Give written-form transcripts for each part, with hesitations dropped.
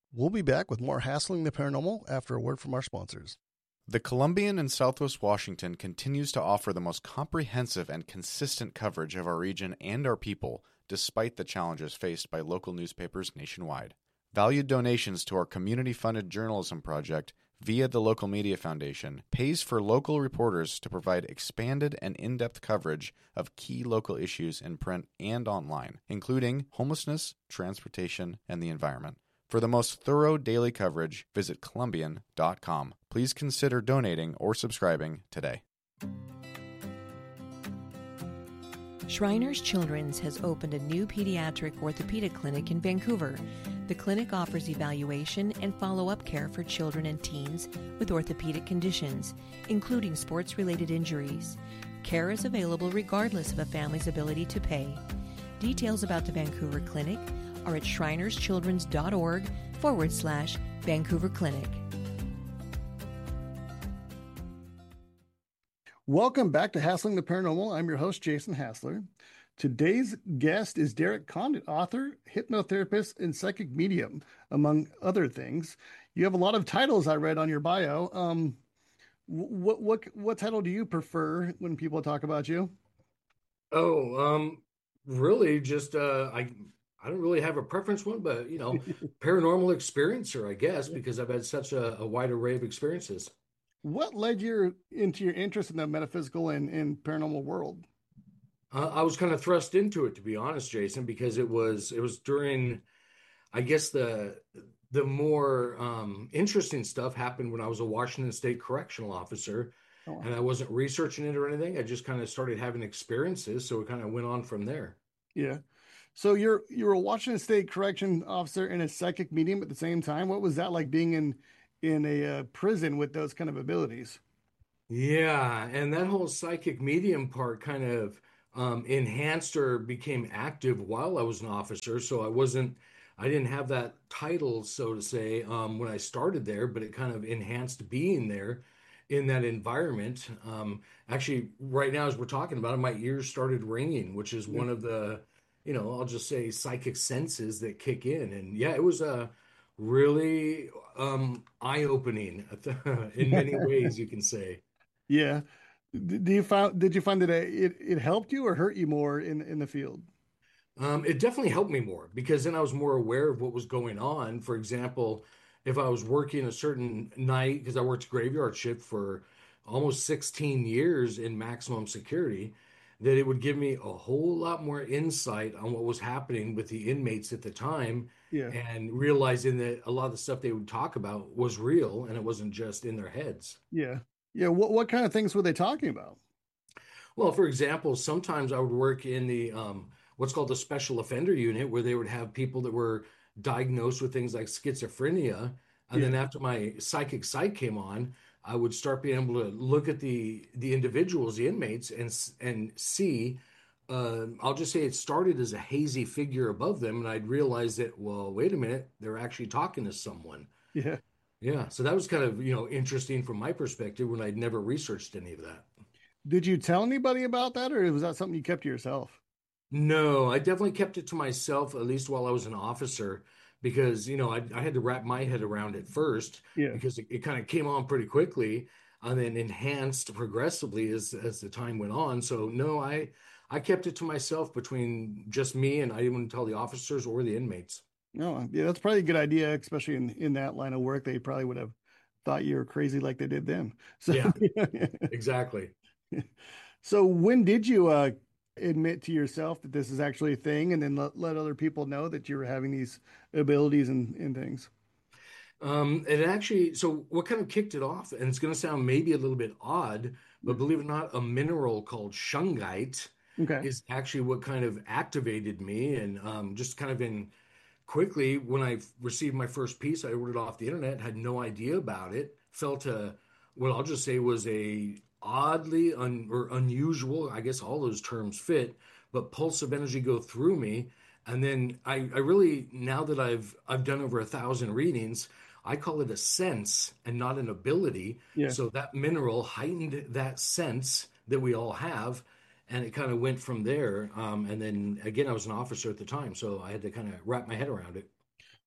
We'll be back with more Hassling the Paranormal after a word from our sponsors. The Columbian in Southwest Washington continues to offer the most comprehensive and consistent coverage of our region and our people, despite the challenges faced by local newspapers nationwide. Valued donations to our community-funded journalism project via the Local Media Foundation pays for local reporters to provide expanded and in-depth coverage of key local issues in print and online, including homelessness, transportation, and the environment. For the most thorough daily coverage, visit Columbian.com. Please consider donating or subscribing today. Shriners Children's has opened a new pediatric orthopedic clinic in Vancouver. The clinic offers evaluation and follow-up care for children and teens with orthopedic conditions, including sports-related injuries. Care is available regardless of a family's ability to pay. Details about the Vancouver Clinic are at shrinerschildrens.org/Vancouver Clinic. Welcome back to Hassling the Paranormal. I'm your host, Jason Hassler. Today's guest is Derek Condit, author, hypnotherapist, and psychic medium, among other things. You have a lot of titles I read on your bio. What title do you prefer when people talk about you? Oh, really just I don't really have a preference one, but paranormal experiencer, I guess, because I've had such a wide array of experiences. What led you into your interest in the metaphysical and paranormal world? I was kind of thrust into it, to be honest, Jason, because it was during, I guess the more interesting stuff happened when I was a Washington State correctional officer, Oh, wow. and I wasn't researching it or anything. I just kind of started having experiences, so it kind of went on from there. Yeah. So you're a Washington State correction officer and a psychic medium at the same time. What was that like being in a prison with those kind of abilities? Yeah, and that whole psychic medium part kind of enhanced or became active while I was an officer. So I didn't have that title, so to say, when I started there, but it kind of enhanced being there in that environment. Actually, right now, as we're talking about it, my ears started ringing, which is Yeah. one of the, I'll just say psychic senses that kick in. And yeah, it was a really eye-opening in many ways, you can say. Yeah. Did you find that it helped you or hurt you more in the field? It definitely helped me more because then I was more aware of what was going on. For example, if I was working a certain night, because I worked graveyard shift for almost 16 years in maximum security, that it would give me a whole lot more insight on what was happening with the inmates at the time Yeah. and realizing that a lot of the stuff they would talk about was real and it wasn't just in their heads. Yeah. Yeah. What kind of things were they talking about? Well, for example, sometimes I would work in the what's called the special offender unit, where they would have people that were diagnosed with things like schizophrenia. And Yeah. then after my psychic sight came on, I would start being able to look at the individuals, the inmates, and see. I'll just say it started as a hazy figure above them, and I'd realize that, well, wait a minute, they're actually talking to someone. Yeah. Yeah, so that was kind of, interesting from my perspective when I'd never researched any of that. Did you tell anybody about that, or was that something you kept to yourself? No, I definitely kept it to myself, at least while I was an officer, because, I had to wrap my head around it first Yeah. because it kind of came on pretty quickly and then enhanced progressively as the time went on. So no, I kept it to myself between just me and I didn't tell the officers or the inmates. No, yeah, that's probably a good idea, especially in that line of work. They probably would have thought you were crazy like they did them. So, Yeah, exactly. so when did you admit to yourself that this is actually a thing, and then let other people know that you were having these abilities and things? It actually, so what kind of kicked it off, and it's going to sound maybe a little bit odd, but Yeah. believe it or not, a mineral called shungite Okay. is actually what kind of activated me. And just kind of in quickly, when I received my first piece, I ordered off the internet, had no idea about it, felt what I'll just say was a oddly or unusual, I guess all those terms fit, but pulse of energy go through me. And then I really, now that I've done over 1,000 readings, I call it a sense and not an ability. Yeah. So that mineral heightened that sense that we all have, and it kind of went from there. And then again, I was an officer at the time, so I had to kind of wrap my head around it.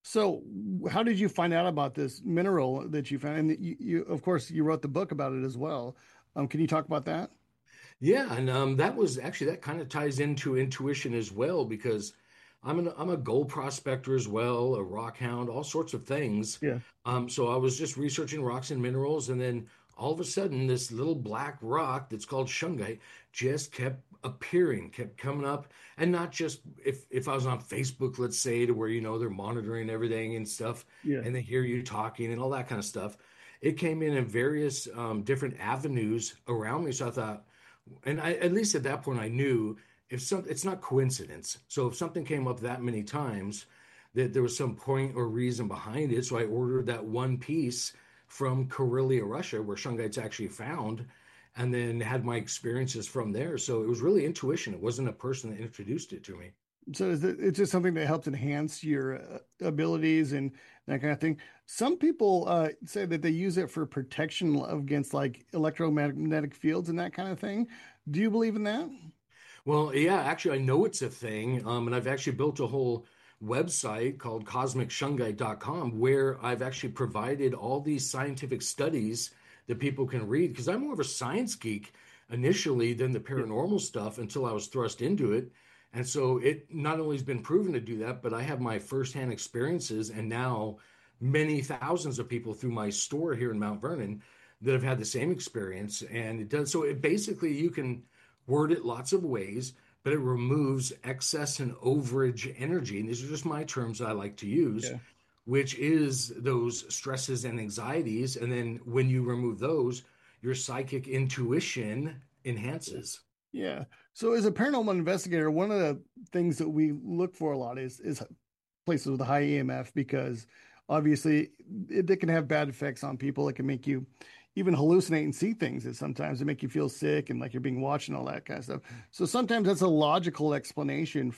So, how did you find out about this mineral that you found? And of course, you wrote the book about it as well. Can you talk about that? Yeah, and that was actually that kind of ties into intuition as well because I'm a gold prospector as well, a rock hound, all sorts of things. Yeah, So I was just researching rocks and minerals, and then all of a sudden, this little black rock that's called shungite just kept appearing, kept coming up, and not just if I was on Facebook, let's say, to where they're monitoring everything and stuff, yeah, and they hear you talking and all that kind of stuff. It came in various different avenues around me. So I thought, and I at least at that point I knew it's not coincidence. So if something came up that many times, that there was some point or reason behind it. So I ordered that one piece from Karelia, Russia, where shungite's actually found, and then had my experiences from there. So it was really intuition. It wasn't a person that introduced it to me. so it's just something that helps enhance your abilities and that kind of thing. Some people say that they use it for protection against like electromagnetic fields and that kind of thing. Do you believe in that? Well, yeah, actually, I know it's a thing. And I've actually built a whole website called cosmicshungite.com where I've actually provided all these scientific studies that people can read because I'm more of a science geek initially than the Yeah, paranormal stuff until I was thrust into it. And so it not only has been proven to do that, but I have my firsthand experiences and now many thousands of people through my store here in Mount Vernon that have had the same experience. And it does so it basically you can word it lots of ways, but it removes excess and overage energy. And these are just my terms that I like to use, yeah, which is those stresses and anxieties. And then when you remove those, your psychic intuition enhances. yeah. So as a paranormal investigator, one of the things that we look for a lot is places with a high EMF because obviously it can have bad effects on people. It can make you even hallucinate and see things that sometimes it make you feel sick and like you're being watched and all that kind of stuff. So sometimes that's a logical explanation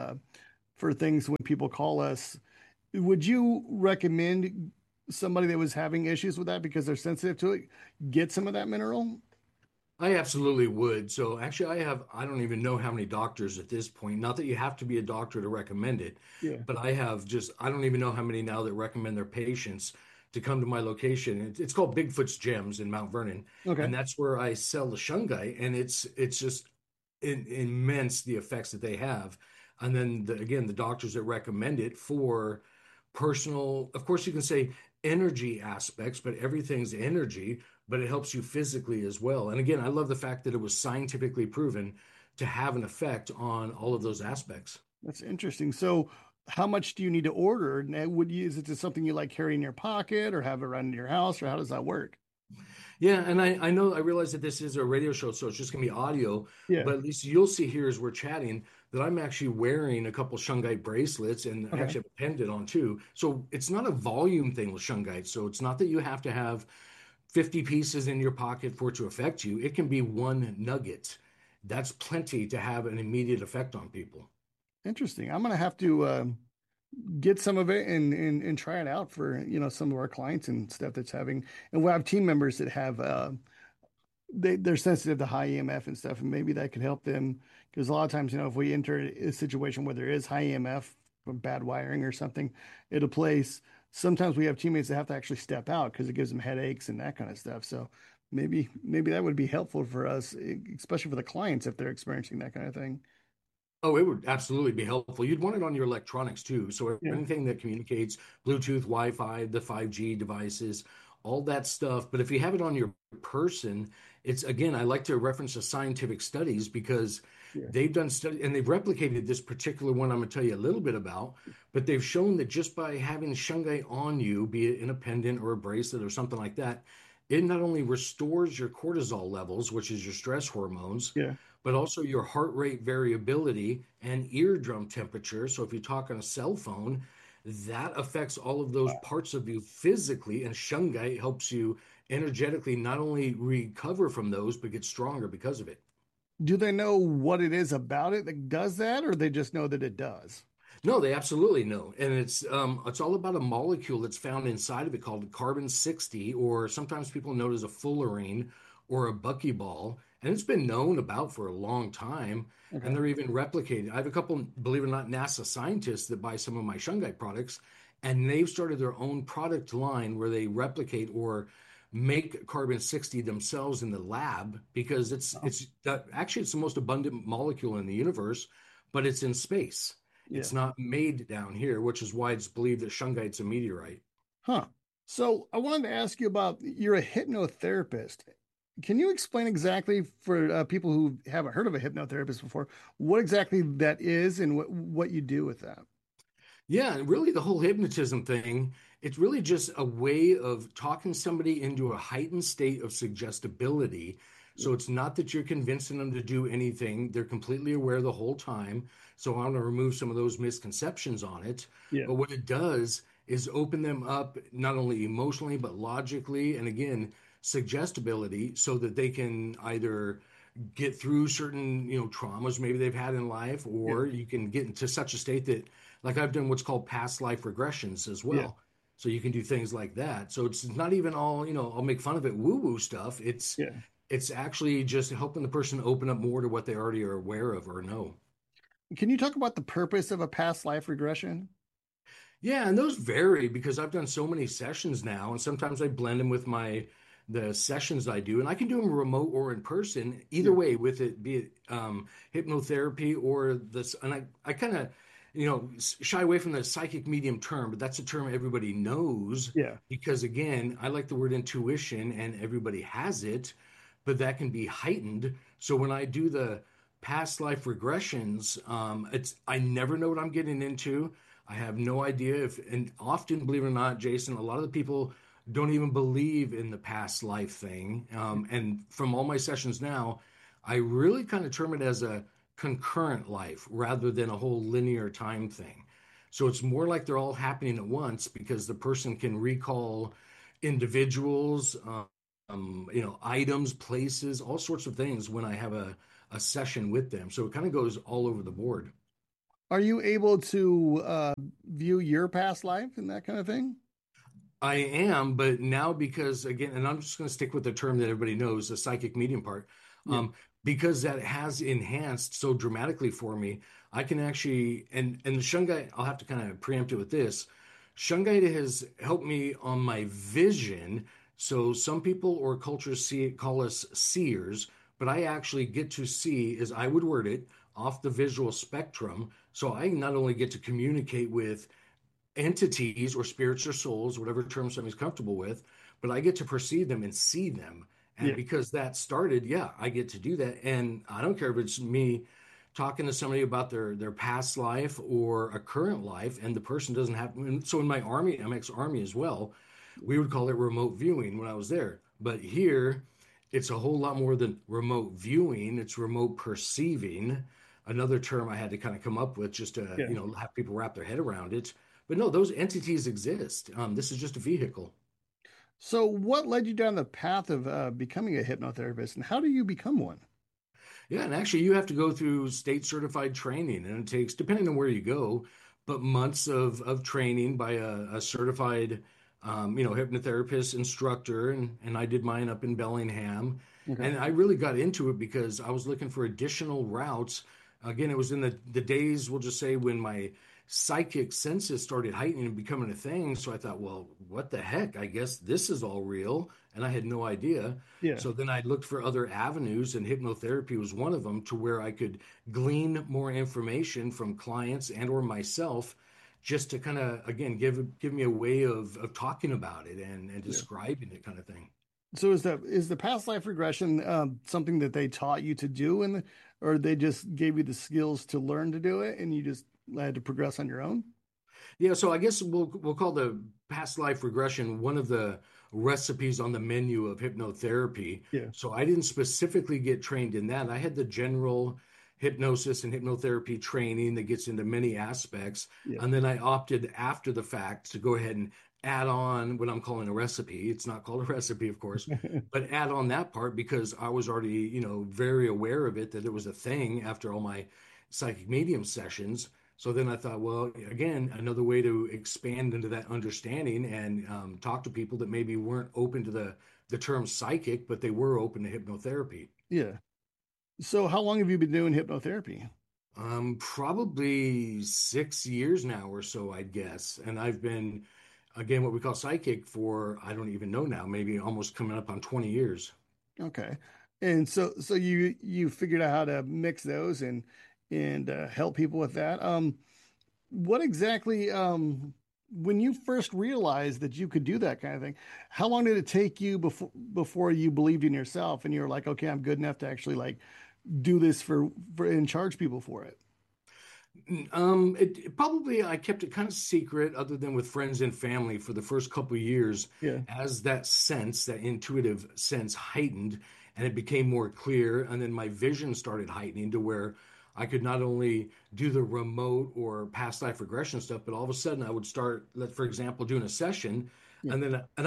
for things when people call us. Would you recommend somebody that was having issues with that because they're sensitive to it get some of that mineral? I absolutely would. So actually, I don't even know how many doctors at this point. Not that you have to be a doctor to recommend it, Yeah. but I don't even know how many now that recommend their patients to come to my location. It's called Bigfoot's Gems in Mount Vernon. Okay. And that's where I sell the shungite. And it's just immense the effects that they have. And then again, the doctors that recommend it for personal, of course, you can say energy aspects, but everything's energy, but it helps you physically as well. And again, I love the fact that it was scientifically proven to have an effect on all of those aspects. That's interesting. So, how much do you need to order? Now, is it just something you like carry in your pocket or have it around in your house, or how does that work? Yeah, and I know I realize that this is a radio show, so it's just gonna be audio, Yeah. but at least you'll see here as we're chatting that I'm actually wearing a couple shungite bracelets and Okay. actually have a pendant on too. So it's not a volume thing with shungite. So it's not that you have to have 50 pieces in your pocket for it to affect you. It can be one nugget. That's plenty to have an immediate effect on people. Interesting. I'm gonna have to get some of it and try it out for some of our clients and stuff that's having. And we have team members that have they're sensitive to high EMF and stuff, and maybe that could help them because a lot of times if we enter a situation where there is high EMF from bad wiring or something at a place, sometimes we have teammates that have to actually step out because it gives them headaches and that kind of stuff. So maybe that would be helpful for us, especially for the clients if they're experiencing that kind of thing. Oh, it would absolutely be helpful. You'd want it on your electronics too. So Yeah. anything that communicates Bluetooth, Wi-Fi, the 5G devices, all that stuff. But if you have it on your person, it's again, I like to reference the scientific studies because Yeah. they've done study and they've replicated this particular one I'm going to tell you a little bit about, but they've shown that just by having shungite on you, be it in a pendant or a bracelet or something like that, it not only restores your cortisol levels, which is your stress hormones, Yeah. but also your heart rate variability and eardrum temperature. So if you talk on a cell phone, that affects all of those parts of you physically, and shungite helps you energetically not only recover from those, but get stronger because of it. Do they know what it is about it that does that, or they just know that it does? No, they absolutely know, and it's all about a molecule that's found inside of it called carbon 60, or sometimes people know it as a fullerene or a buckyball, and it's been known about for a long time, and Okay. they're even replicated. I have a couple, believe it or not, NASA scientists that buy some of my shungite products, and they've started their own product line where they replicate or make carbon 60 themselves in the lab because Oh, actually it's the most abundant molecule in the universe, but it's in space. yeah. It's not made down here, which is why it's believed that shungite's a meteorite. Huh. So I wanted to ask you about you're a hypnotherapist. Can you explain exactly for people who haven't heard of a hypnotherapist before, what exactly that is and what you do with that? Yeah, and really the whole hypnotism thing, it's really just a way of talking somebody into a heightened state of suggestibility. Yeah. So it's not that you're convincing them to do anything. They're completely aware the whole time. So I want to remove some of those misconceptions on it. Yeah. But what it does is open them up not only emotionally, but logically, and again, suggestibility so that they can either get through certain traumas maybe they've had in life, Yeah. or you can get into such a state that, like, I've done what's called past life regressions as Yeah. well, so you can do things like that. So it's not even all, I'll make fun of it woo woo stuff. Yeah. It's actually just helping the person open up more to what they already are aware of or know. Can you talk about the purpose of a past life regression? Yeah, and those vary because I've done so many sessions now, and sometimes I blend them with the sessions I do, and I can do them remote or in person. Either Yeah. way, with it be it hypnotherapy or this, and I kind of shy away from the psychic medium term, but that's a term everybody knows Yeah. because again, I like the word intuition, and everybody has it, but that can be heightened. So when I do the past life regressions, it's I never know what I'm getting into. I have no idea if, and often, believe it or not, Jason, a lot of the people don't even believe in the past life thing. And from all my sessions now, I really kind of term it as a concurrent life rather than a whole linear time thing. So it's more like they're all happening at once because the person can recall individuals, items, places, all sorts of things when I have a session with them. So it kind of goes all over the board. Are you able to view your past life and that kind of thing? I am, but now because again, and I'm just going to stick with the term that everybody knows, the psychic medium part, Yeah. because that has enhanced so dramatically for me. I can actually, and the Shungite, I'll have to kind of preempt it with this. Shungite has helped me on my vision. So some people or cultures call us seers, but I actually get to see, as I would word it, off the visual spectrum. So I not only get to communicate with entities or spirits or souls, whatever term somebody's comfortable with, but I get to perceive them and see them. And Yeah. because that started, yeah, I get to do that. And I don't care if it's me talking to somebody about their past life or a current life, and the person doesn't have. So in my army, I'm ex-army as well, we would call it remote viewing when I was there. But here, it's a whole lot more than remote viewing. It's remote perceiving, another term I had to kind of come up with just to, Yeah. have people wrap their head around it. But no, those entities exist. This is just a vehicle. So, what led you down the path of becoming a hypnotherapist, and how do you become one? Yeah, and actually, you have to go through state certified training, and it takes, depending on where you go, but months of training by a certified, hypnotherapist instructor. And I did mine up in Bellingham. Okay. And I really got into it because I was looking for additional routes. Again, it was in the days, we'll just say, when my psychic senses started heightening and becoming a thing. So I thought, well, what the heck? I guess this is all real. And I had no idea. Yeah. So then I looked for other avenues, and hypnotherapy was one of them, to where I could glean more information from clients and or myself, just to kind of again give me a way of talking about it and Yeah. describing it, kind of thing. So, is the past life regression something that they taught you to do, or they just gave you the skills to learn to do it, and you just had to progress on your own? Yeah, so I guess we'll call the past life regression one of the recipes on the menu of hypnotherapy. Yeah. So I didn't specifically get trained in that. I had the general hypnosis and hypnotherapy training that gets into many aspects. Yeah. And then I opted after the fact to go ahead and add on what I'm calling a recipe. It's not called a recipe, of course, but add on that part because I was already, very aware of it, that it was a thing after all my psychic medium sessions. So then I thought, well, again, another way to expand into that understanding and talk to people that maybe weren't open to the term psychic, but they were open to hypnotherapy. Yeah. So, how long have you been doing hypnotherapy? Probably 6 years now or so, I'd guess. And I've been, again, what we call psychic for, I don't even know now, maybe almost coming up on 20 years. Okay. And so you figured out how to mix those and help people with that. What exactly when you first realized that you could do that kind of thing, how long did it take you before you believed in yourself and you're like, okay, I'm good enough to actually like do this for and charge people for it? Probably I kept it kind of secret, other than with friends and family, for the first couple of years, Yeah. as that sense, that intuitive sense, heightened, and it became more clear. And then my vision started heightening to where I could not only do the remote or past life regression stuff, but all of a sudden I would start, for example, doing a session, Yeah. and then and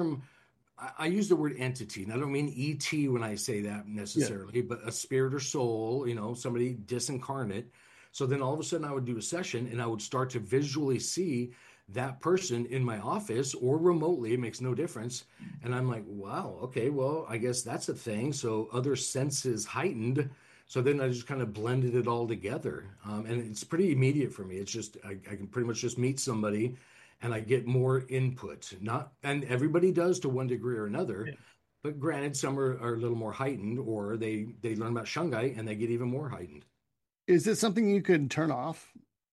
I use the word entity, and I don't mean ET when I say that Yeah. necessarily, but a spirit or soul, somebody disincarnate. So then all of a sudden I would do a session and I would start to visually see that person in my office or remotely, it makes no difference. And I'm like, wow, okay, well, I guess that's a thing. So other senses heightened. So then I just kind of blended it all together. And it's pretty immediate for me. It's just, I can pretty much just meet somebody and I get more input. Not, and everybody does to one degree or another. Yeah. But granted, some are a little more heightened, or they learn about shungite and they get even more heightened. Is this something you could turn off?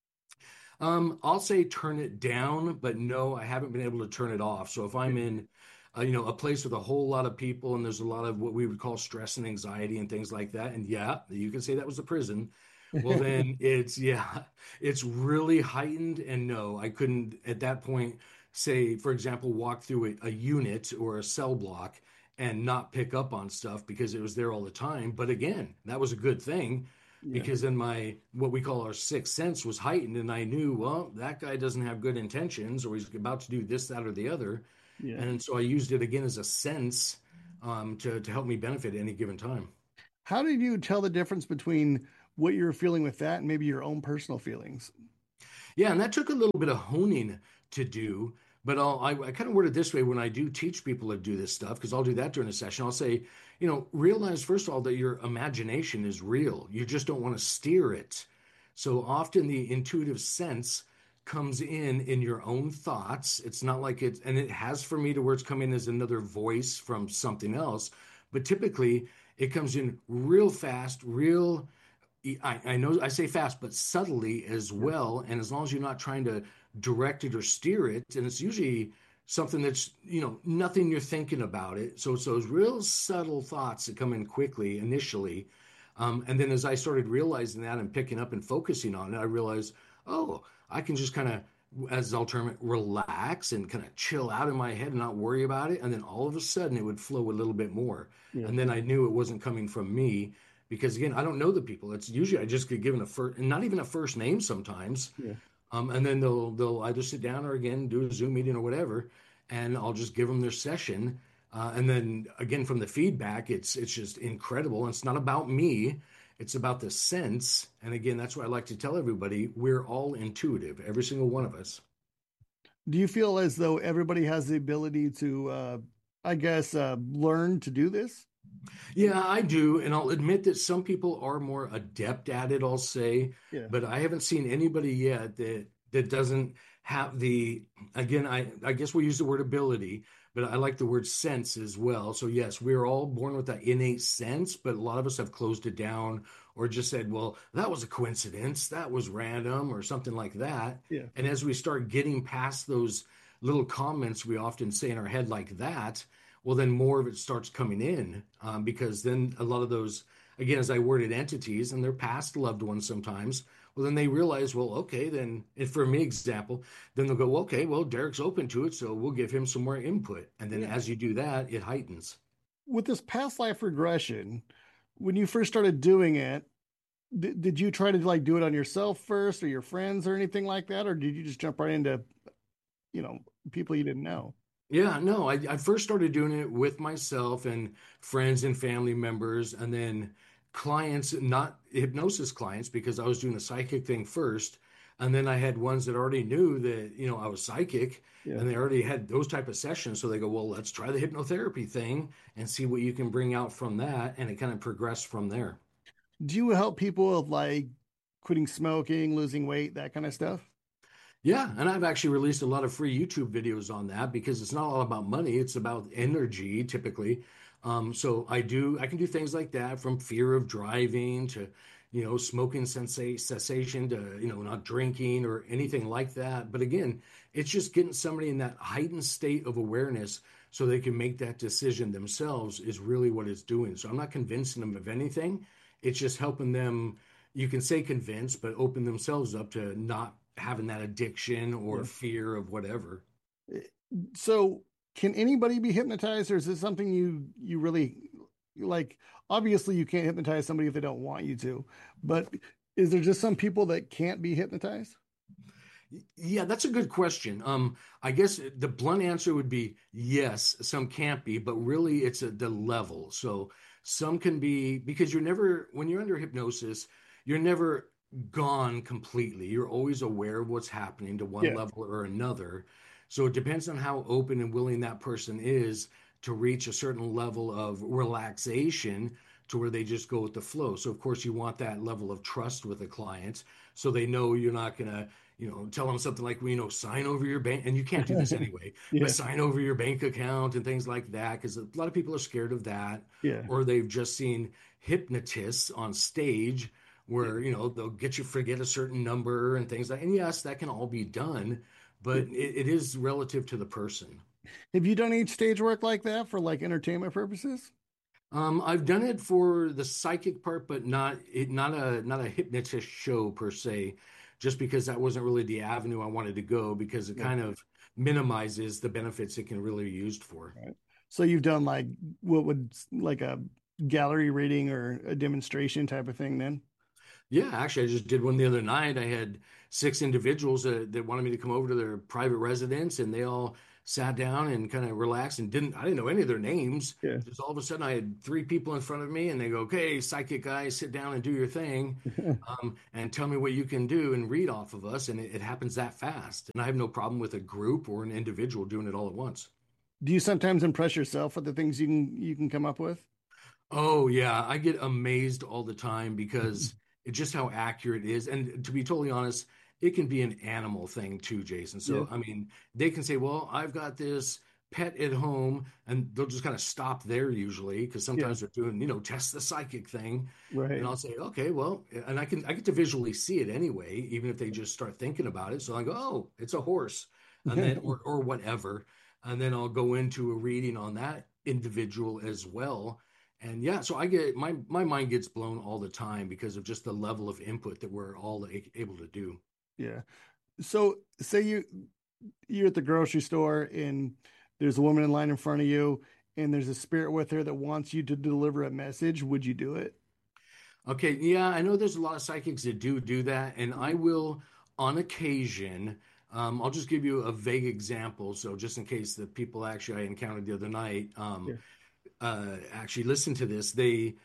I'll say turn it down, but no, I haven't been able to turn it off. So if I'm in, a place with a whole lot of people and there's a lot of what we would call stress and anxiety and things like that, and yeah, you can say that was the prison. Well, then yeah, it's really heightened. And no, I couldn't at that point say, for example, walk through a unit or a cell block and not pick up on stuff because it was there all the time. But again, that was a good thing Yeah. because then my what we call our sixth sense was heightened, and I knew, well, that guy doesn't have good intentions, or he's about to do this, that, or the other. Yeah. And so I used it again as a sense to help me benefit at any given time. How did you tell the difference between what you were feeling with that and maybe your own personal feelings? Yeah, and that took a little bit of honing to do. But I kind of word it this way when I do teach people to do this stuff, because I'll do that during a session. I'll say, realize first of all that your imagination is real. You just don't want to steer it. So often the intuitive sense comes in your own thoughts. It's not like it, and it has for me to where it's coming as another voice from something else. But typically it comes in real fast, real. I know I say fast, but subtly as Yeah. well. And as long as you're not trying to direct it or steer it, and it's usually something that's, nothing you're thinking about it. So it's those real subtle thoughts that come in quickly initially. And then as I started realizing that and picking up and focusing on it, I realized, oh, I can just kind of, as I'll term it, relax and kind of chill out in my head and not worry about it. And then all of a sudden it would flow a little bit more. Yeah. And then I knew it wasn't coming from me because again, I don't know the people. It's usually I just get given a first, and not even a first name sometimes. Yeah. And then they'll either sit down or again do a Zoom meeting or whatever, and I'll just give them their session. And then again from the feedback, it's just incredible. And it's not about me; it's about the sense. And again, that's why I like to tell everybody we're all intuitive, every single one of us. Do you feel as though everybody has the ability to, I guess, learn to do this? Yeah, I do. And I'll admit that some people are more adept at it, I'll say, Yeah. but I haven't seen anybody yet that doesn't have the, again, I guess we use the word ability, but I like the word sense as well. So yes, we're all born with that innate sense, but a lot of us have closed it down or just said, well, that was a coincidence, that was random or something like that. Yeah. And as we start getting past those little comments we often say in our head like that, well, then more of it starts coming in because then a lot of those, again, as I worded, entities and their past loved ones sometimes, well, then they realize, well, okay, then, and for me, example, then they'll go, well, okay, well, Derek's open to it, so we'll give him some more input. And then Yeah. as you do that, it heightens. With this past life regression, when you first started doing it, did you try to like do it on yourself first or your friends or anything like that? Or did you just jump right into, you know, people you didn't know? Yeah, no, I first started doing it with myself and friends and family members, and then clients, not hypnosis clients, because I was doing the psychic thing first. And then I had ones that already knew that, I was psychic Yeah. and they already had those type of sessions. So they go, well, let's try the hypnotherapy thing and see what you can bring out from that. And it kind of progressed from there. Do you help people with like quitting smoking, losing weight, that kind of stuff? Yeah, and I've actually released a lot of free YouTube videos on that because it's not all about money, it's about energy typically. So I can do things like that from fear of driving to, smoking cessation to, not drinking or anything like that. But again, it's just getting somebody in that heightened state of awareness so they can make that decision themselves is really what it's doing. So I'm not convincing them of anything. It's just helping them, you can say convince, but open themselves up to not having that addiction or Yeah. fear of whatever. So can anybody be hypnotized, or is this something you really like? Obviously, you can't hypnotize somebody if they don't want you to, but is there just some people that can't be hypnotized? Yeah, that's a good question. I guess the blunt answer would be yes, some can't be, but really it's the level. So some can be because when you're under hypnosis, you're never gone completely. You're always aware of what's happening to one Yeah. level or another. So it depends on how open and willing that person is to reach a certain level of relaxation to where they just go with the flow. So of course you want that level of trust with the client so they know you're not going to tell them something like, sign over your bank, and you can't do this anyway, but Yeah. sign over your bank account and things like that, because a lot of people are scared of that, Yeah. or they've just seen hypnotists on stage Yeah. where, they'll get you forget a certain number and things like, and yes, that can all be done, but Yeah. it is relative to the person. Have you done any stage work like that for like entertainment purposes? I've done it for the psychic part, but not a hypnotist show per se, just because that wasn't really the avenue I wanted to go because it Yeah. kind of minimizes the benefits it can really be used for. Right. So you've done like what would like a gallery reading or a demonstration type of thing then? Yeah, actually, I just did one the other night. I had six individuals that wanted me to come over to their private residence, and they all sat down and kind of relaxed and I didn't know any of their names. Yeah. Just all of a sudden, I had three people in front of me, and they go, "Okay, psychic guy, sit down and do your thing, and tell me what you can do and read off of us." And it happens that fast. And I have no problem with a group or an individual doing it all at once. Do you sometimes impress yourself with the things you can come up with? Oh yeah, I get amazed all the time because it's just how accurate it is. And to be totally honest, it can be an animal thing too, Jason. Yeah. So I mean, they can say, "Well, I've got this pet at home," and they'll just kind of stop there usually because Yeah. sometimes they're doing, test the psychic thing. And Right. I'll say, "Okay, well," and I get to visually see it anyway, even if they just start thinking about it. So I go, "Oh, it's a horse," and then or whatever, and then I'll go into a reading on that individual as well. And yeah, so I get my mind gets blown all the time because of just the level of input that we're all able to do. Yeah. So say you're at the grocery store and there's a woman in line in front of you and there's a spirit with her that wants you to deliver a message. Would you do it? Okay, yeah, I know there's a lot of psychics that do that, and I will on occasion. I'll just give you a vague example, so just in case the people actually I encountered the other night Yeah. actually listened to this,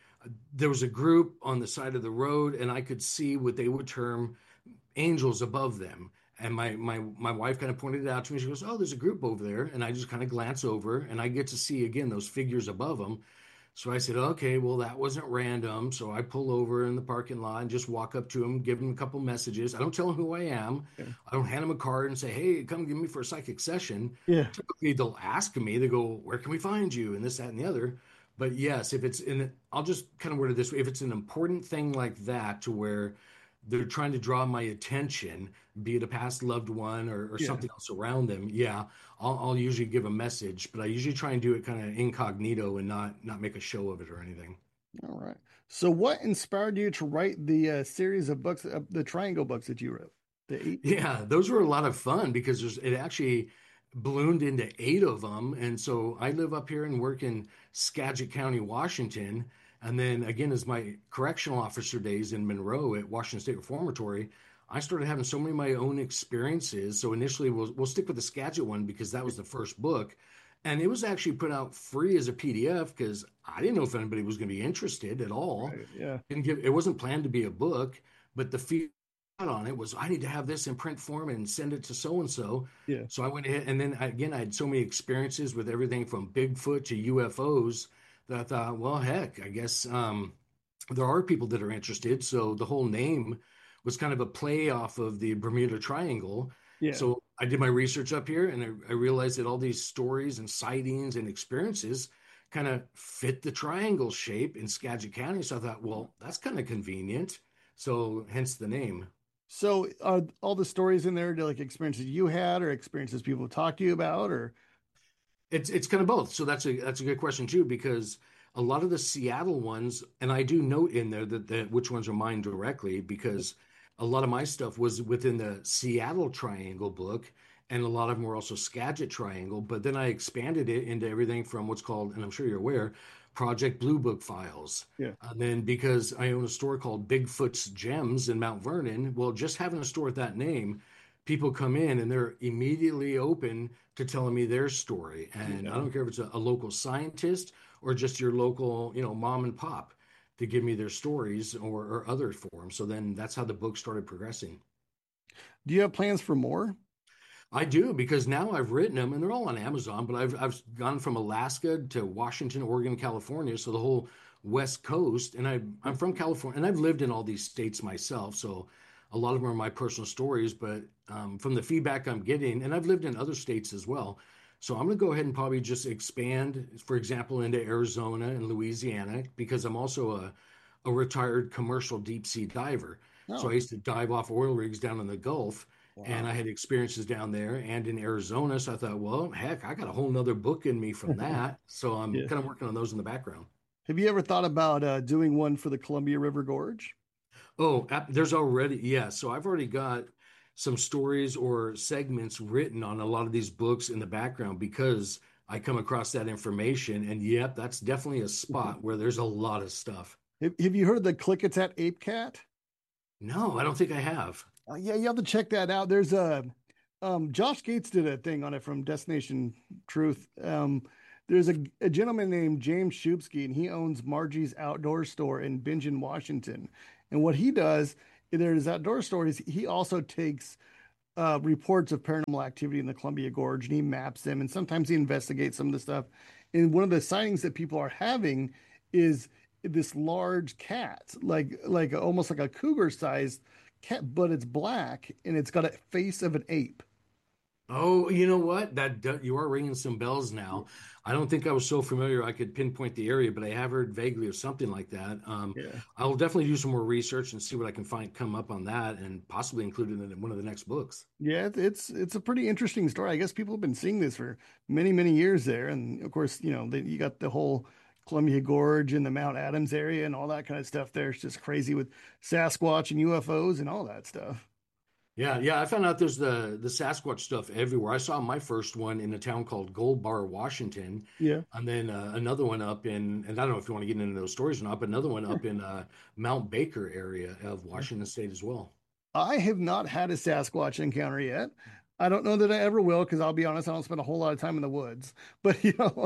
there was a group on the side of the road, and I could see what they would term angels above them. And my wife kind of pointed it out to me. She goes, "Oh, there's a group over there." And I just kind of glance over and I get to see again those figures above them. So I said, "Okay, well, that wasn't random." So I pull over in the parking lot and just walk up to them, give them a couple messages. I don't tell them who I am. Yeah. I don't hand them a card and say, "Hey, come give me for a psychic session." Yeah. Typically, they'll ask me, they go, "Where can we find you?" And this, that, and the other. But yes, if it's in, I'll just kind of word it this way. If it's an important thing like that to where they're trying to draw my attention, be it a past loved one or Yeah. something else around them, yeah, I'll usually give a message, but I usually try and do it kind of incognito and not make a show of it or anything. All right. So what inspired you to write the series of books, the Triangle books that you wrote? The eight? Yeah, those were a lot of fun because it actually ballooned into eight of them. And so I live up here and work in Skagit County, Washington. And then again, as my correctional officer days in Monroe at Washington State Reformatory, I started having so many of my own experiences. So initially, we'll stick with the Skagit one because that was the first book. And it was actually put out free as a PDF because I didn't know if anybody was going to be interested at all. Right. Yeah. It wasn't planned to be a book, but the feedback on it was I need to have this in print form and send it to so and so. Yeah. So I went ahead and then again I had so many experiences with everything from Bigfoot to UFOs that I thought, well, heck, I guess there are people that are interested. So the whole name was kind of a play off of the Bermuda Triangle. Yeah. So I did my research up here and I realized that all these stories and sightings and experiences kind of fit the triangle shape in Skagit County. So I thought, well, that's kind of convenient. So hence the name. So are all the stories in there like experiences you had or experiences people talked to you about or It's kind of both. So that's a good question too, because a lot of the Seattle ones, and I do note in there that which ones are mine directly, because a lot of my stuff was within the Seattle Triangle book, and a lot of them were also Skagit Triangle. But then I expanded it into everything from what's called, and I'm sure you're aware, Project Blue Book files. yeah. And then because I own a store called Bigfoot's Gems in Mount Vernon, well, just having a store with that name, people come in and they're immediately open to telling me their story. And I Yeah. don't care if it's a local scientist or just your local, mom and pop to give me their stories or other forms. So then that's how the book started progressing. Do you have plans for more? I do because now I've written them and they're all on Amazon, but I've gone from Alaska to Washington, Oregon, California, so the whole West Coast. And I'm from California and I've lived in all these states myself, so a lot of them are my personal stories. But from the feedback I'm getting, and I've lived in other states as well, so I'm going to go ahead and probably just expand, for example, into Arizona and Louisiana because I'm also a retired commercial deep sea diver. So I Oh, used to dive off oil rigs down in the Gulf and wow. I had experiences down there and in Arizona. So I thought, well, heck, I got a whole nother book in me from that. So I'm Yeah. kind of working on those in the background. Have you ever thought about doing one for the Columbia River Gorge? Oh, there's already, yeah. So I've already got some stories or segments written on a lot of these books in the background because I come across that information. And yep, that's definitely a spot where there's a lot of stuff. Have you heard of the Klickitat Ape Cat? No, I don't think I have. Yeah, you have to check that out. There's a Josh Gates did a thing on it from Destination Truth. There's a gentleman named James Shupsky, and he owns Margie's Outdoor Store in Bingen, Washington. And what he does in his outdoor stories, he also takes reports of paranormal activity in the Columbia Gorge and he maps them. And sometimes he investigates some of the stuff. And one of the sightings that people are having is this large cat, like almost like a cougar sized cat, but it's black and it's got a face of an ape. Oh, you know what? You are ringing some bells Yeah. now. I don't think I was so familiar I could pinpoint the area, but I have heard vaguely of something like that. Yeah. I'll definitely do some more research and see what I can find come up on that, and possibly include it in one of the next books. Yeah, it's a pretty interesting story. I guess people have been seeing this for many, many years there. And of course, you got the whole Columbia Gorge and the Mount Adams area and all that kind of stuff there. It's just crazy with Sasquatch and UFOs and all that stuff. Yeah, yeah. I found out there's the Sasquatch stuff everywhere. I saw my first one in a town called Gold Bar, Washington, Yeah. and then another one up in, and I don't know if you want to get into those stories or not, but another one up in Mount Baker area of Washington State as well. I have not had a Sasquatch encounter yet. I don't know that I ever will because I'll be honest, I don't spend a whole lot of time in the woods. But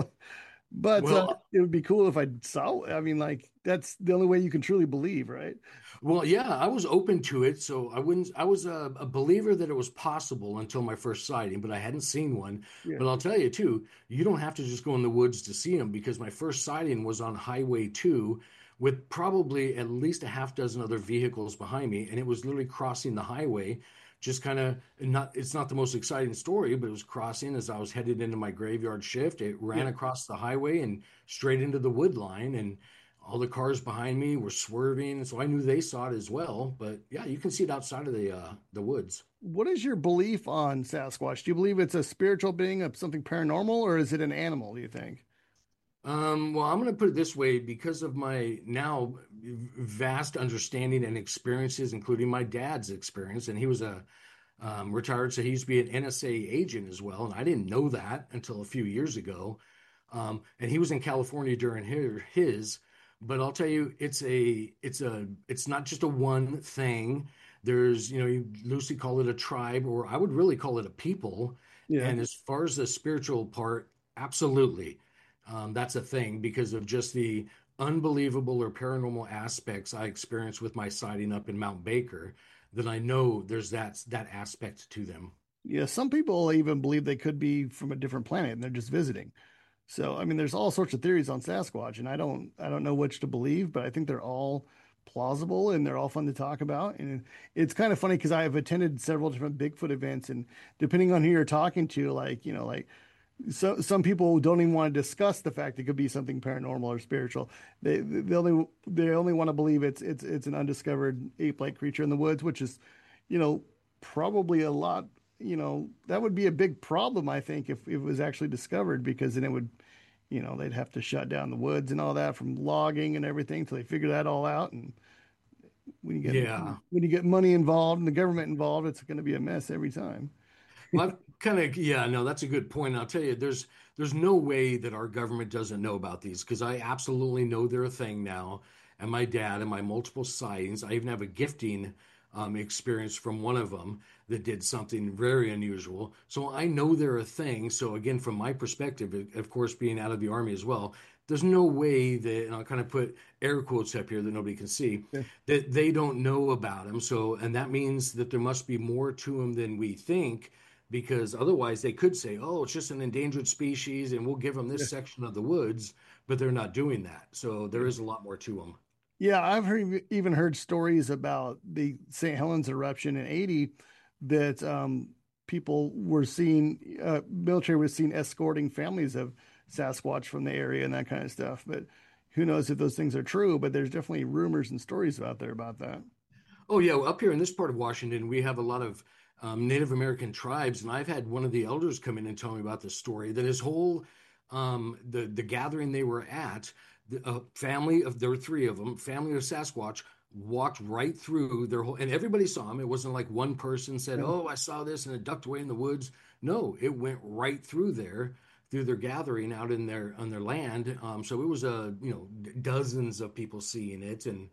but Well, it would be cool if I saw. I mean, like that's the only way you can truly believe, right? Well, yeah, I was open to it, so I wouldn't. I was a believer that it was possible until my first sighting, but I hadn't seen one. Yeah. But I'll tell you too, you don't have to just go in the woods to see them because my first sighting was on Highway 2 with probably at least a half dozen other vehicles behind me, and it was literally crossing the highway, just kind of not. It's not the most exciting story, but it was crossing as I was headed into my graveyard shift. It ran Yeah. across the highway and straight into the wood line, and all the cars behind me were swerving, so I knew they saw it as well. But yeah, you can see it outside of the woods. What is your belief on Sasquatch? Do you believe it's a spiritual being of something paranormal, or is it an animal, do you think? Well, I'm going to put it this way because of my now vast understanding and experiences, including my dad's experience, and he was a retired, so he used to be an NSA agent as well, and I didn't know that until a few years ago. And he was in California during his, but I'll tell you, it's not just a one thing. There's, you loosely call it a tribe, or I would really call it a people. Yeah. And as far as the spiritual part, absolutely, that's a thing because of just the unbelievable or paranormal aspects I experienced with my sighting up in Mount Baker. That I know there's that aspect to them. Yeah. Some people even believe they could be from a different planet and they're just visiting. So, I mean, there's all sorts of theories on Sasquatch, and I don't know which to believe, but I think they're all plausible and they're all fun to talk about. And it's kind of funny because I have attended several different Bigfoot events, and depending on who you're talking to, like, like some people don't even want to discuss the fact it could be something paranormal or spiritual. They only want to believe it's an undiscovered ape-like creature in the woods, which is, you know, probably a lot. That would be a big problem, I think, if it was actually discovered, because then it would, they'd have to shut down the woods and all that from logging and everything till they figure that all out. And Yeah. when you get money involved and the government involved, it's going to be a mess every time. Well, I've kind of, yeah, no, that's a good point. I'll tell you, there's no way that our government doesn't know about these, because I absolutely know they're a thing now. And my dad and my multiple sightings, I even have a gifting experience from one of them that did something very unusual. So I know they're a thing. So again, from my perspective, of course, being out of the army as well, there's no way that, and I'll kind of put air quotes up here that nobody can see, Yeah. that they don't know about them. So, and that means that there must be more to them than we think, because otherwise they could say, oh, it's just an endangered species and we'll give them Yeah. this section of the woods, but they're not doing that. So there Yeah. is a lot more to them. Yeah, even heard stories about the St. Helens eruption in '80 that people were seen, military was seen escorting families of Sasquatch from the area and that kind of stuff. But who knows if those things are true? But there's definitely rumors and stories out there about that. Oh, yeah. Up here in this part of Washington, we have a lot of Native American tribes. And I've had one of the elders come in and tell me about this story that his whole, the gathering they were at, the family of, there were three of them, family of Sasquatch walked right through their whole, and everybody saw him. It wasn't like one person said, Yeah. oh, I saw this and it ducked away in the woods. No, it went right through there, through their gathering out in their on their land. So it was dozens of people seeing it, and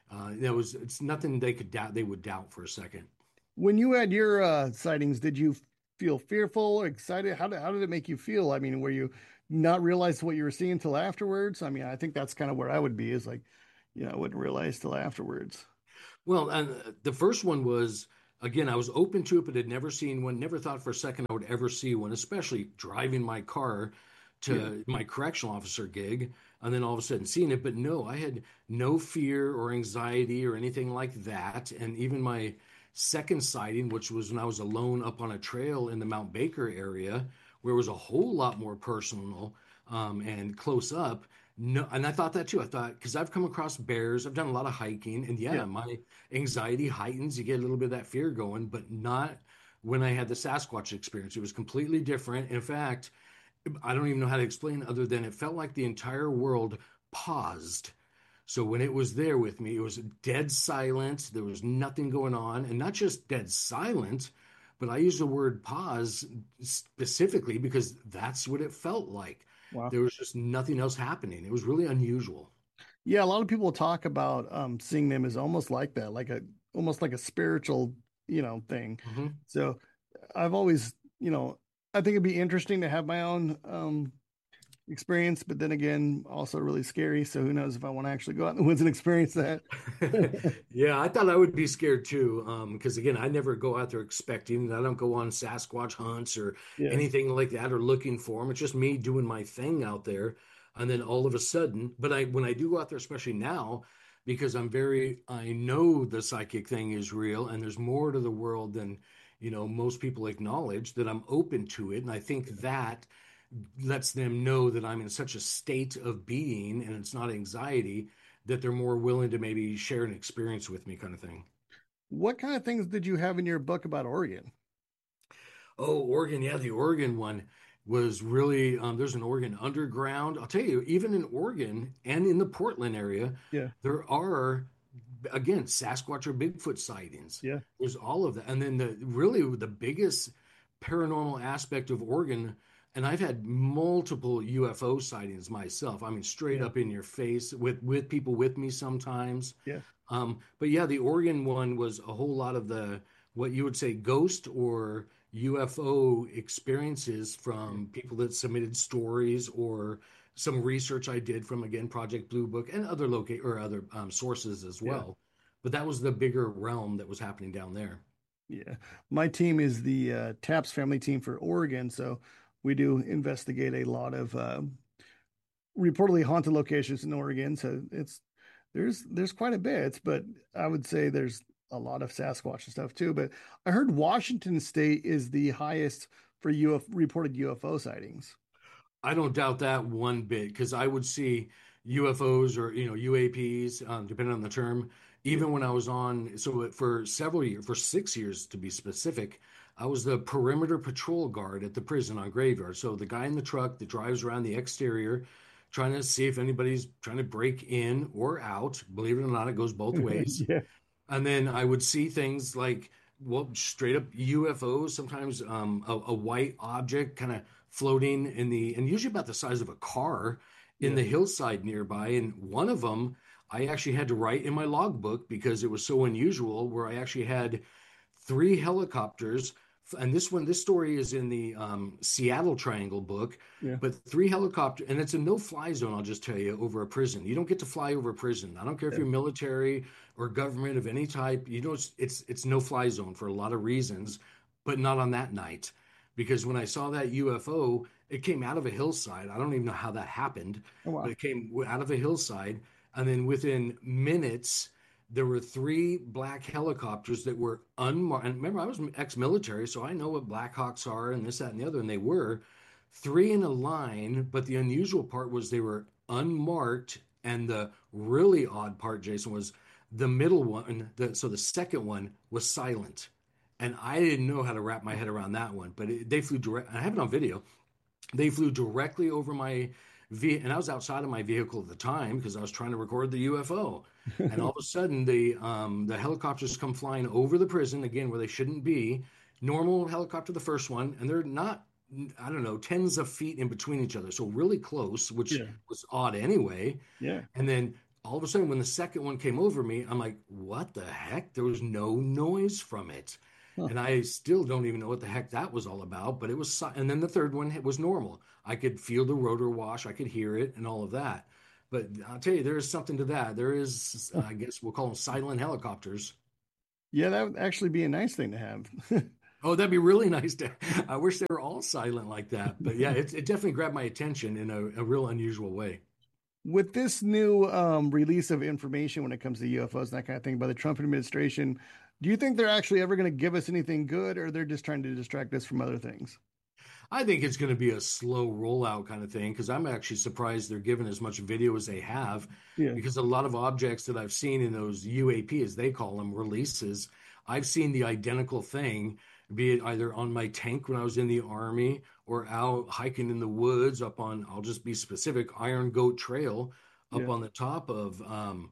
it's nothing they could doubt. They would doubt for a second. When you had your sightings, did you feel fearful, excited? How did it make you feel? I mean, were you not realize what you were seeing until afterwards? I mean, I think that's kind of where I would be, is like, I wouldn't realize till afterwards. Well, and the first one was, again, I was open to it, but had never seen one. Never thought for a second I would ever see one, especially driving my car Yeah. to my correctional officer gig, and then all of a sudden seeing it. But no, I had no fear or anxiety or anything like that. And even my second sighting, which was when I was alone up on a trail in the Mount Baker area, where it was a whole lot more personal and close up. No, and I thought that too. I thought, because I've come across bears, I've done a lot of hiking, and Yeah. yeah, my anxiety heightens. You get a little bit of that fear going, but not when I had the Sasquatch experience. It was completely different. In fact, I don't even know how to explain other than it felt like the entire world paused. So when it was there with me, it was dead silent. There was nothing going on, and not just dead silent, but I use the word pause specifically because that's what it felt like. Wow. There was just nothing else happening. It was really unusual. Yeah, a lot of people talk about seeing them as almost like that, like a almost like a spiritual, thing. Mhm. So I've always, I think it'd be interesting to have my own experience, but then again, also really scary. So who knows if I want to actually go out in the woods and experience that. Yeah, I thought I would be scared too. Because again, I never go out there expecting. I don't go on Sasquatch hunts or Yeah. anything like that or looking for them. It's just me doing my thing out there. And then all of a sudden, but when I do go out there, especially now, because I know the psychic thing is real and there's more to the world than, most people acknowledge, that I'm open to it. And I think that lets them know that I'm in such a state of being and it's not anxiety, that they're more willing to maybe share an experience with me, kind of thing. What kind of things did you have in your book about Oregon? Oh, Oregon. Yeah, the Oregon one was really, there's an Oregon underground. I'll tell you, even in Oregon and in the Portland area, Yeah. there are, again, Sasquatch or Bigfoot sightings. Yeah. There's all of that. And then really the biggest paranormal aspect of Oregon, and I've had multiple UFO sightings myself. I mean, straight Yeah. up in your face with people with me sometimes. Yeah. But yeah, the Oregon one was a whole lot of the what you would say ghost or UFO experiences Yeah. from people that submitted stories or some research I did from, again, Project Blue Book and other locate or other sources as Yeah. well. But that was the bigger realm that was happening down there. Yeah. My team is the TAPS family team for Oregon. So we do investigate a lot of reportedly haunted locations in Oregon. So it's There's quite a bit, but I would say there's a lot of Sasquatch and stuff too. But I heard Washington State is the highest for reported UFO sightings. I don't doubt that one bit because I would see UFOs or UAPs, depending on the term. Yeah. Even when I was on, so for several years, for 6 years to be specific, I was the perimeter patrol guard at the prison on Graveyard. So the guy in the truck that drives around the exterior, trying to see if anybody's trying to break in or out. Believe it or not, it goes both ways. Yeah. And then I would see things like, well, straight up UFOs, sometimes a white object kind of floating and usually about the size of a car in Yeah. the hillside nearby. And one of them I actually had to write in my logbook because it was so unusual, where I actually had three helicopters. And this story is in the Seattle Triangle book, Yeah. but three helicopters, and it's a no-fly zone, I'll just tell you, over a prison. You don't get to fly over a prison. I don't care if Yeah. you're military or government of any type. You know, it's no-fly zone for a lot of reasons, but not on that night. Because when I saw that UFO, it came out of a hillside. I don't even know how that happened, Oh, but wow. it came out of a hillside, and then within minutes there were three black helicopters that were unmarked. And remember, I was ex-military, so I know what Black Hawks are and this, that, and the other. And they were three in a line, but the unusual part was they were unmarked. And the really odd part, Jason, was the middle one. So the second one was silent. And I didn't know how to wrap my head around that one, but they flew direct. I have it on video. They flew directly over my vehicle, and I was outside of my vehicle at the time because I was trying to record the UFO. And all of a sudden, the helicopters come flying over the prison again, where they shouldn't be. Normal helicopter, the first one, and they're not, I don't know, tens of feet in between each other, so really close, which Yeah. was odd anyway. Yeah. And then all of a sudden, when the second one came over me, I'm like, what the heck? There was no noise from it. Huh. And I still don't even know what the heck that was all about, but it was, and then the third one was normal. I could feel the rotor wash, I could hear it, and all of that. But I'll tell you, there is something to that. There is, I guess we'll call them silent helicopters. Yeah, that would actually be a nice thing to have. Oh, that'd be really nice to. I wish they were all silent like that. But yeah, it definitely grabbed my attention in a real unusual way. With this new release of information when it comes to UFOs and that kind of thing by the Trump administration, do you think they're actually ever going to give us anything good, or they're just trying to distract us from other things? I think it's going to be a slow rollout kind of thing because I'm actually surprised they're giving as much video as they have Yeah. because a lot of objects that I've seen in those UAP, as they call them, releases, I've seen the identical thing, be it either on my tank when I was in the Army or out hiking in the woods up on, I'll just be specific, Iron Goat Trail up Yeah. on the top of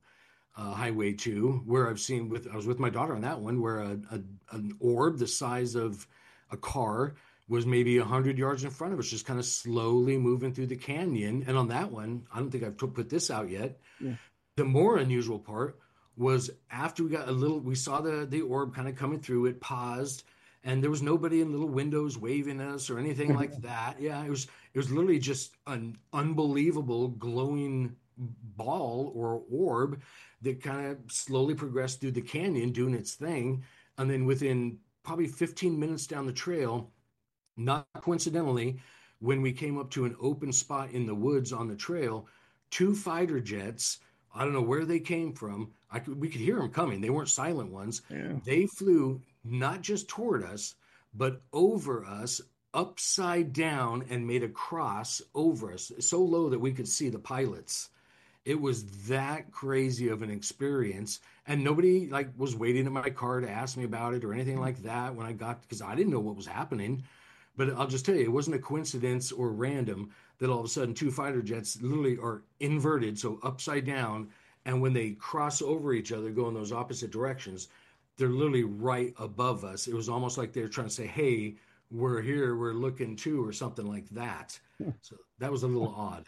Highway 2, where I was with my daughter on that one, where an orb the size of a car was maybe 100 yards in front of us, just kind of slowly moving through the canyon. And on that one, I don't think I've put this out yet. Yeah. The more unusual part was after we saw the orb kind of coming through, it paused, and there was nobody in little windows waving at us or anything like that. Yeah, it was literally just an unbelievable glowing ball or orb that kind of slowly progressed through the canyon doing its thing. And then within probably 15 minutes down the trail, not coincidentally, when we came up to an open spot in the woods on the trail, two fighter jets, I don't know where they came from. We could hear them coming. They weren't silent ones. Yeah. They flew not just toward us, but over us, upside down, and made a cross over us, so low that we could see the pilots. It was that crazy of an experience, and nobody like was waiting in my car to ask me about it or anything like that when I got, because I didn't know what was happening. But I'll just tell you, it wasn't a coincidence or random that all of a sudden two fighter jets literally are inverted, so upside down, and when they cross over each other, go in those opposite directions, they're literally right above us. It was almost like they're trying to say, "Hey, we're here, we're looking too," or something like that. So that was a little odd.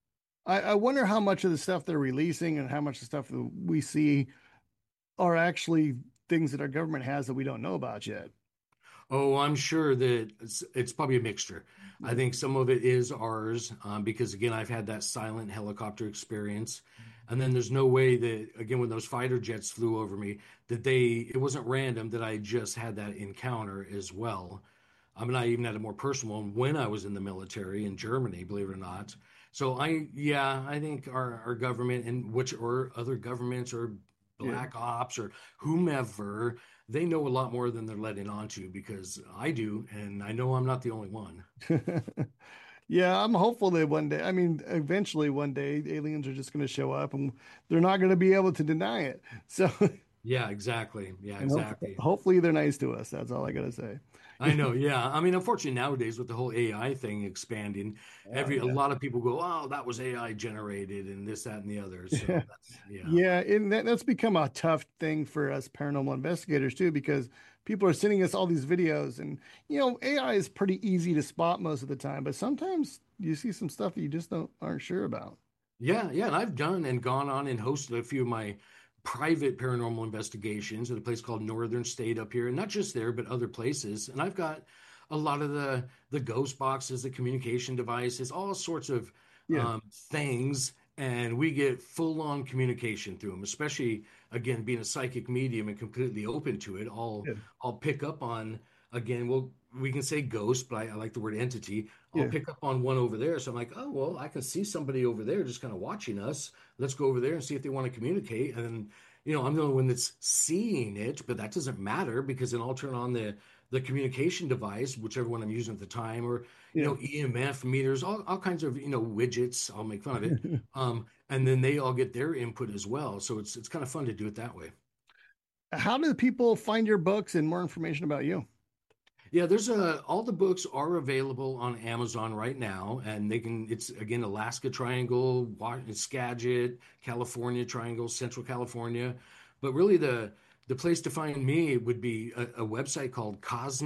I wonder how much of the stuff they're releasing and how much of the stuff that we see are actually things that our government has that we don't know about yet. Oh, I'm sure that it's probably a mixture. I Yeah. think some of it is ours because, again, I've had that silent helicopter experience. And then there's no way that, again, when those fighter jets flew over me, it wasn't random that I just had that encounter as well. I mean, I even had a more personal one when I was in the military in Germany, believe it or not. So I think our government and which or other governments or Yeah. black ops or whomever, they know a lot more than they're letting on to because I do, and I know I'm not the only one. Yeah, I'm hopeful that one day, I mean, eventually one day aliens are just going to show up and they're not going to be able to deny it. So, Yeah, exactly. Yeah, and exactly. hopefully they're nice to us. That's all I got to say. I know, yeah. I mean, unfortunately, nowadays with the whole AI thing expanding, Oh, a yeah. lot of people go, "Oh, that was AI generated," and this, that, and the other. Yeah. So that's yeah, Yeah, and that's become a tough thing for us paranormal investigators too, because people are sending us all these videos, and AI is pretty easy to spot most of the time, but sometimes you see some stuff that you just don't aren't sure about. yeah, yeah. And I've done and gone on and hosted a few of my private paranormal investigations at a place called Northern State up here, and not just there, but other places. And I've got a lot of the ghost boxes, the communication devices, all sorts of Yeah, things, and we get full on communication through them. Especially again, being a psychic medium and completely open to it, yeah, I'll pick up on again. Well, we can say ghost, but I like the word entity. I'll yeah. pick up on one over there. So I'm like, oh, well, I can see somebody over there just kind of watching us. Let's go over there and see if they want to communicate. And then, I'm the only one that's seeing it, but that doesn't matter because then I'll turn on the communication device, whichever one I'm using at the time, or, Yeah. EMF meters, all kinds of, widgets. I'll make fun of it. And then they all get their input as well. So it's kind of fun to do it that way. How do people find your books and more information about you? Yeah, there's all the books are available on Amazon right now, and it's again Alaska Triangle, Skagit, California Triangle, Central California. But really the place to find me would be a website called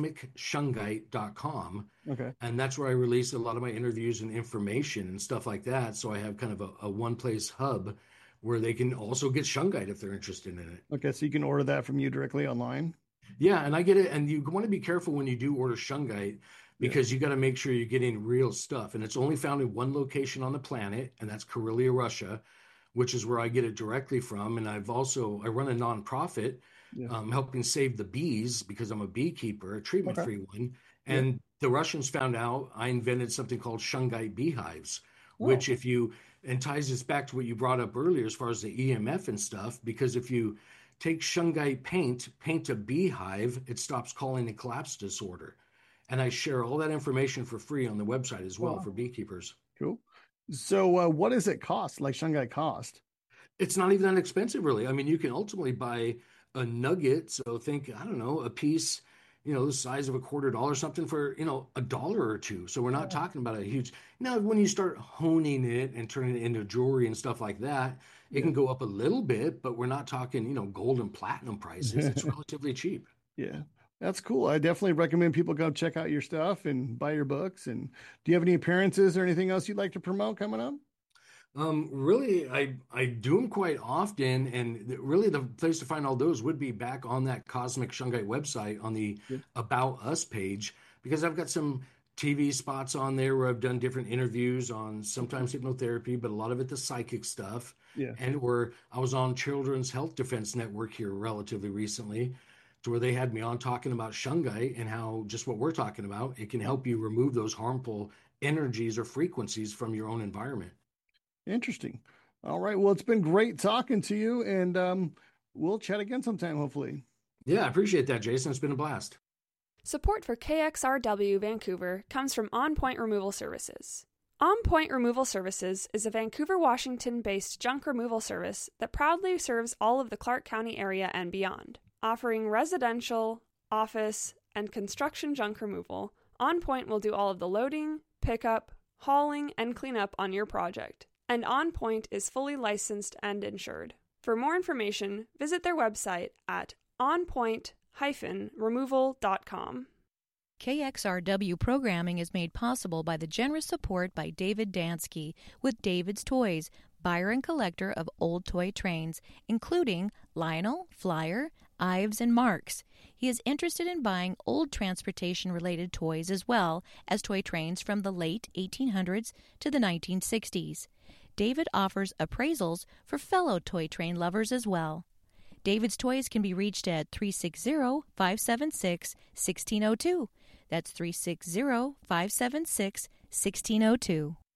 cosmicshungite.com. Okay. And that's where I release a lot of my interviews and information and stuff like that. So I have kind of a one place hub where they can also get Shungite if they're interested in it. Okay, so you can order that from you directly online. Yeah, and I get it. And you want to be careful when you do order Shungite Yeah. because you got to make sure you're getting real stuff. And it's only found in one location on the planet, and that's Karelia, Russia, which is where I get it directly from. And I run a nonprofit Yeah. helping save the bees because I'm a beekeeper, a treatment Okay. free one. Yeah. And the Russians found out I invented something called Shungite beehives, Oh. which and ties this back to what you brought up earlier as far as the EMF and stuff, because if you take Shungite paint a beehive, it stops calling it collapse disorder. And I share all that information for free on the website as well Wow. for beekeepers. Cool. So, what does it cost? Like Shanghai cost? It's not even that expensive, really. I mean, you can ultimately buy a nugget. So think, I don't know, a piece, the size of a $quarter something for, a dollar or two. So we're not Oh, talking about a huge. Now, when you start honing it and turning it into jewelry and stuff like that, it yeah. can go up a little bit, but we're not talking, gold and platinum prices. It's relatively cheap. Yeah. That's cool. I definitely recommend people go check out your stuff and buy your books. And do you have any appearances or anything else you'd like to promote coming up? Really, I do them quite often, and really the place to find all those would be back on that Cosmic Shungite website on the Yeah. About Us page, because I've got some TV spots on there where I've done different interviews on sometimes hypnotherapy, but a lot of it the psychic stuff, Yeah. and where I was on Children's Health Defense Network here relatively recently, to where they had me on talking about Shungite and how just what we're talking about, it can help you remove those harmful energies or frequencies from your own environment. Interesting. All right. Well, it's been great talking to you, and we'll chat again sometime, hopefully. Yeah, I appreciate that, Jason. It's been a blast. Support for KXRW Vancouver comes from On Point Removal Services. On Point Removal Services is a Vancouver, Washington-based junk removal service that proudly serves all of the Clark County area and beyond. Offering residential, office, and construction junk removal, On Point will do all of the loading, pickup, hauling, and cleanup on your project. And On Point is fully licensed and insured. For more information, visit their website at onpoint-removal.com. KXRW programming is made possible by the generous support by David Dansky with David's Toys, buyer and collector of old toy trains, including Lionel, Flyer, Ives, and Marks. He is interested in buying old transportation-related toys as well as toy trains from the late 1800s to the 1960s. David offers appraisals for fellow toy train lovers as well. David's Toys can be reached at 360-576-1602. That's 360-576-1602.